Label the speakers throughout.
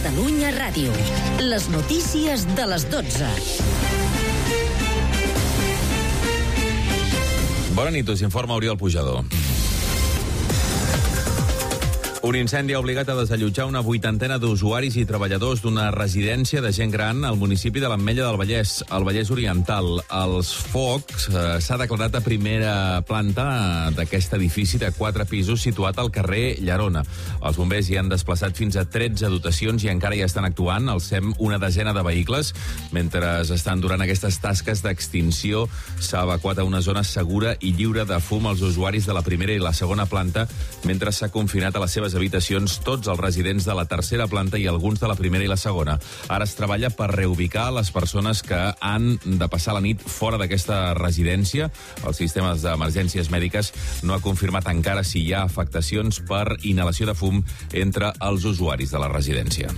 Speaker 1: Catalunya Ràdio. Les notícies de les 12.
Speaker 2: Bona nit, us informa Oriol Pujador. Un incendi ha obligat a desallotjar una 80ena d'usuaris i treballadors d'una residència de gent gran al municipi de l'Ametlla del Vallès, al Vallès Oriental. Els focs s'ha declarat a primera planta d'aquest edifici de 4 pisos situat al carrer Llerona. Els bombers hi han desplaçat fins a 13 dotacions i encara hi estan actuant. Al SEM una desena de vehicles. Mentre estan durant aquestes tasques d'extinció, s'ha evacuat a una zona segura i lliure de fum als usuaris de la primera i la segona planta, mentre s'ha confinat a les seves habitacions tots els residents de la tercera planta i alguns de la primera i la segona. Ara es treballa per reubicar les persones que han de passar la nit fora d'aquesta residència. El sistema d'emergències mèdiques no ha confirmat encara si hi ha afectacions per inhalació de fum entre els usuaris de la residència.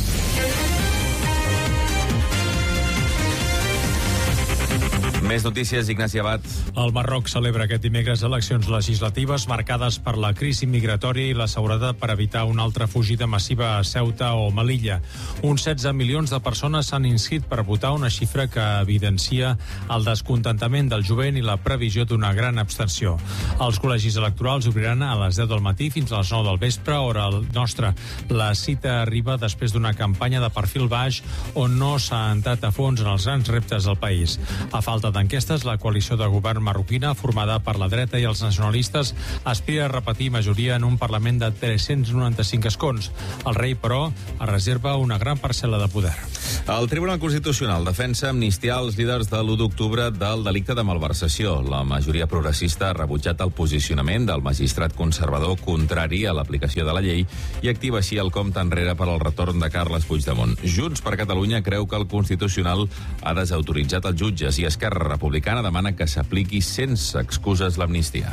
Speaker 2: Més notícies, Ignasi Abad.
Speaker 3: El Marroc celebra aquest dimecres eleccions legislatives marcades per la crisi migratòria i la seguretat per evitar una altra fugida massiva a Ceuta o Melilla. Uns 16 milions de persones s'han inscrit per votar, una xifra que evidencia el descontentament del jovent i la previsió d'una gran abstenció. Els col·legis electorals obriran a les 10 del matí fins a les 9 del vespre, hora nostra. La cita arriba després d'una campanya de perfil baix on no s'ha entrat a fons en els grans reptes del país. A falta d'enquestes, la coalició de govern marroquina, formada per la dreta i els nacionalistes, aspira a repetir majoria en un Parlament de 395 escons. El rei, però, es reserva una gran parcel·la de poder.
Speaker 2: El Tribunal Constitucional defensa amnistiar els líders de l'1 d'octubre del delicte de malversació. La majoria progressista ha rebutjat el posicionament del magistrat conservador contrari a l'aplicació de la llei i activa així el compte enrere per al retorn de Carles Puigdemont. Junts per Catalunya creu que el Constitucional ha desautoritzat els jutges i Esquerra Republicana demana que s'apliqui sense excuses l'amnistia.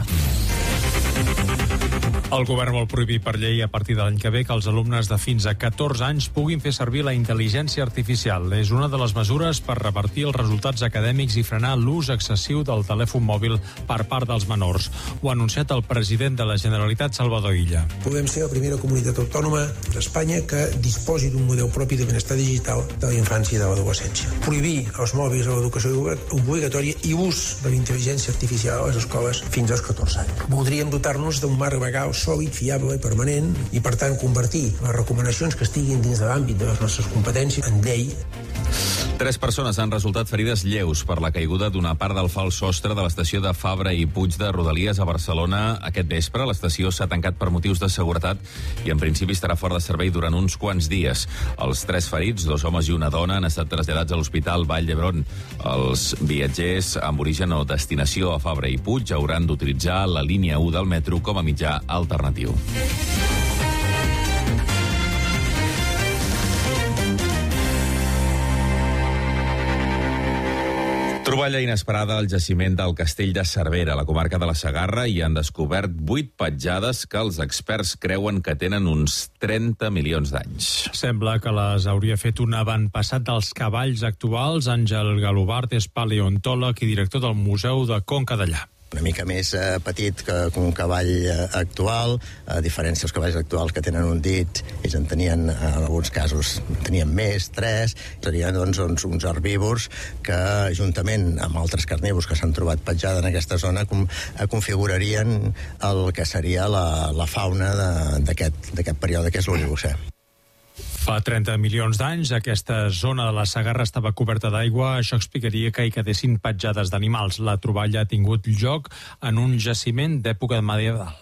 Speaker 3: El govern vol prohibir per llei a partir de l'any que ve que els alumnes de fins a 14 anys puguin fer servir la intel·ligència artificial. És una de les mesures per revertir els resultats acadèmics i frenar l'ús excessiu del telèfon mòbil per part dels menors. Ho ha anunciat el president de la Generalitat, Salvador Illa.
Speaker 4: Podem ser la primera comunitat autònoma d'Espanya que disposi d'un model propi de benestar digital de la infància i de l'adolescència. Prohibir els mòbils a l'educació obligatòria i ús de la intel·ligència artificial a les escoles fins als 14 anys. Voldríem dotar-nos d'un marc legal sòlid, fiable i permanent i, per tant, convertir les recomanacions que estiguin dins de l'àmbit de les nostres competències en llei.
Speaker 2: 3 persones han resultat ferides lleus per la caiguda d'una part del fals sostre de l'estació de Fabra i Puig de Rodalies a Barcelona aquest vespre. L'estació s'ha tancat per motius de seguretat i en principi estarà fora de servei durant uns quants dies. Els 3 ferits, 2 homes i una dona, han estat traslladats a l'Hospital Vall d'Hebron. Els viatgers amb origen o destinació a Fabra i Puig hauran d'utilitzar la línia 1 del metro com a mitjà alternatiu. Troballa inesperada al jaciment del Castell de Cervera, a la comarca de la Segarra, i han descobert 8 petjades que els experts creuen que tenen uns 30 milions d'anys.
Speaker 3: Sembla que les hauria fet un avantpassat dels cavalls actuals. Àngel Galobart és paleontòleg i director del Museu de Conca Dellà.
Speaker 5: Una mica més petit que un cavall actual, a diferència dels cavalls actuals que tenen un dit, ells en tenien, en alguns casos, tenien més, 3, serien doncs uns herbívors que, juntament amb altres carnívors que s'han trobat petjada en aquesta zona, configurarien el que seria la fauna d'aquest període, que és l'Oligocè.
Speaker 3: Fa 30 milions d'anys, aquesta zona de la Segarra estava coberta d'aigua. Això explicaria que hi quedessin petjades d'animals. La troballa ha tingut lloc en un jaciment d'època medieval.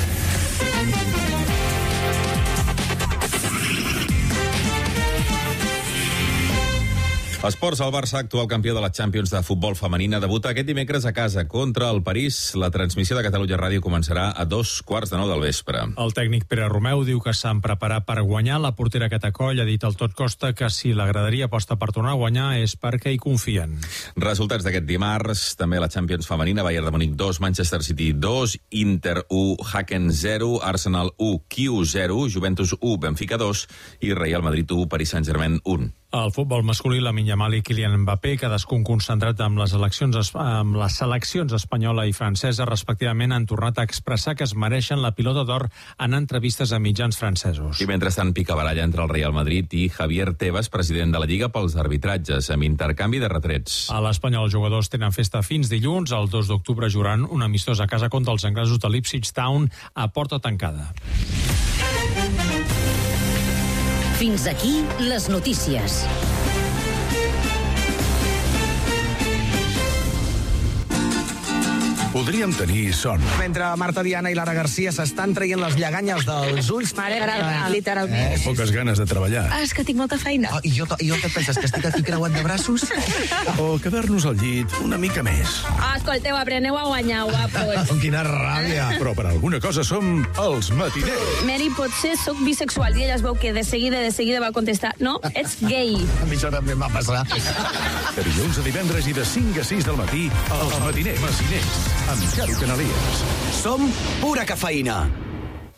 Speaker 2: Esports, el Barça, actual campió de la Champions de futbol femenina, debuta aquest dimecres a casa contra el París. La transmissió de Catalunya Ràdio començarà a 2:15 del vespre.
Speaker 3: El tècnic Pere Romeu diu que s'han preparat per guanyar. La portera que t'acoll ha dit al Tot Costa que si la graderia aposta per tornar a guanyar és perquè hi confien.
Speaker 2: Resultats d'aquest dimarts, també la Champions femenina: Bayern de Múnich 2, Manchester City 2, Inter 1, Haken 0, Arsenal 1, Q 0, Juventus 1, Benfica 2 i Real Madrid 1, Paris Saint-Germain 1.
Speaker 3: Al futbol masculí, Lamine Yamal i Kylian Mbappé, cadascun concentrat amb les seleccions espanyola i francesa, respectivament, han tornat a expressar que es mereixen la pilota d'or en entrevistes a mitjans francesos.
Speaker 2: I mentrestant pica baralla entre el Real Madrid i Javier Tebas, president de la Lliga, pels arbitratges, amb intercanvi de retrets.
Speaker 3: A l'Espanyol, els jugadors tenen festa fins dilluns. El 2 d'octubre jugaran un amistós a casa contra els anglesos de l'Ipswich Town a porta tancada.
Speaker 1: Fins aquí les notícies.
Speaker 6: Podríem tenir son.
Speaker 7: Mentre Marta Diana i Lara Garcia s'estan traient les lleganyes dels ulls.
Speaker 8: Literalment.
Speaker 6: Poques ganes de treballar.
Speaker 8: És que tinc molta feina.
Speaker 7: I jo què et penses, que estic aquí creuat de braços?
Speaker 6: O quedar-nos al llit una mica més.
Speaker 8: Escolteu, apreneu a guanyar, guapos.
Speaker 7: Quina ràbia.
Speaker 6: Però per alguna cosa som els matiners.
Speaker 8: Mary, potser sóc bisexual. I ella es veu que de seguida va contestar, no, ets gay.
Speaker 7: A mi això també em va passar.
Speaker 6: De dilluns a divendres i de 5 a 6 del matí, els matiners. Amb Charo Canalies.
Speaker 7: Som pura cafeïna.